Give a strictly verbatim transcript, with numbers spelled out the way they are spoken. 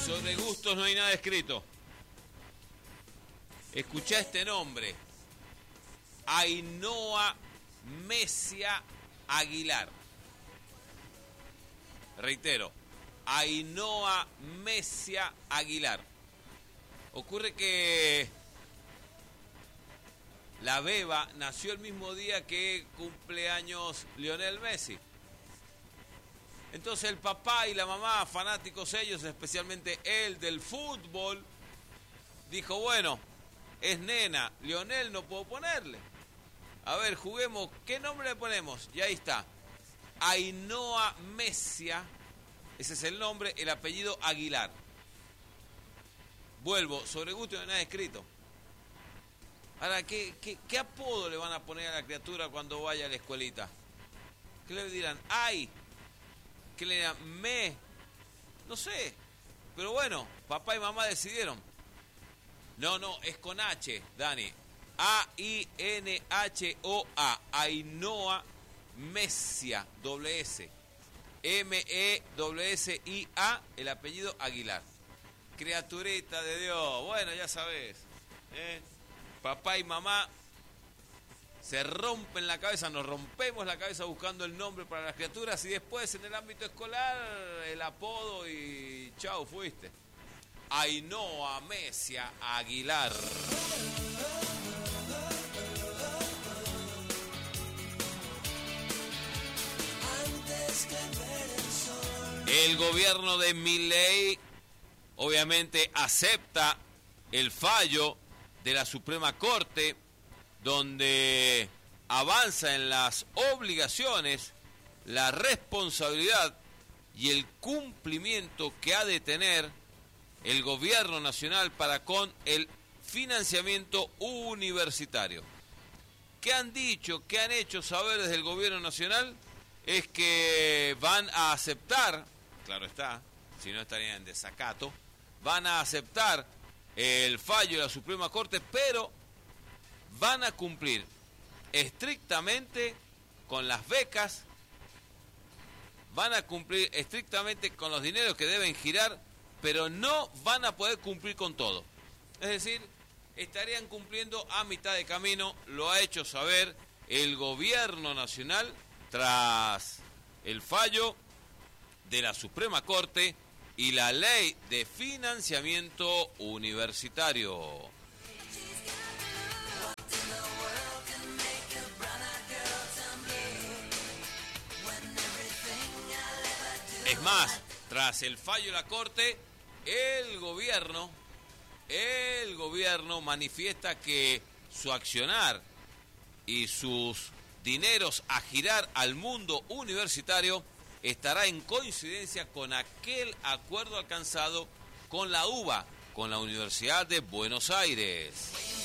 Sobre gustos no hay nada escrito. Escuchá este nombre. Ainhoa Mesia Aguilar. Reitero, Ainhoa Mesia Aguilar. Ocurre que la beba nació el mismo día que cumpleaños Lionel Messi. Entonces el papá y la mamá, fanáticos ellos, especialmente él del fútbol, dijo, bueno, es nena, Lionel no puedo ponerle. A ver, juguemos, ¿qué nombre le ponemos? Y ahí está, Ainhoa Mesia, ese es el nombre, el apellido Aguilar. Vuelvo, sobre gusto no hay nada escrito. Ahora, ¿qué, qué, ¿qué apodo le van a poner a la criatura cuando vaya a la escuelita? ¿Qué le dirán? ¡Ay! ¿Qué le dirán? Me. No sé. Pero bueno, papá y mamá decidieron. No, no, es con H, Dani. A I N H O A. Ainhoa Mesia, doble S. M E S S I A, el apellido Aguilar. Criaturita de Dios. Bueno, ya sabes. ¿eh? Papá y mamá se rompen la cabeza, nos rompemos la cabeza buscando el nombre para las criaturas y después en el ámbito escolar el apodo y chau, fuiste. Ainhoa Mesia Aguilar. El gobierno de Milei obviamente acepta el fallo de la Suprema Corte, donde avanza en las obligaciones, la responsabilidad y el cumplimiento que ha de tener el gobierno nacional para con el financiamiento universitario. ¿Qué han dicho, qué han hecho saber desde el gobierno nacional? Es que van a aceptar, claro está, si no estarían en desacato, van a aceptar el fallo de la Suprema Corte, pero van a cumplir estrictamente con las becas, van a cumplir estrictamente con los dineros que deben girar, pero no van a poder cumplir con todo. Es decir, estarían cumpliendo a mitad de camino, lo ha hecho saber el gobierno nacional tras el fallo de la Suprema Corte y la ley de financiamiento universitario. Es más, tras el fallo de la Corte, el gobierno, el gobierno manifiesta que su accionar y sus dineros a girar al mundo universitario estará en coincidencia con aquel acuerdo alcanzado con la U B A, con la Universidad de Buenos Aires.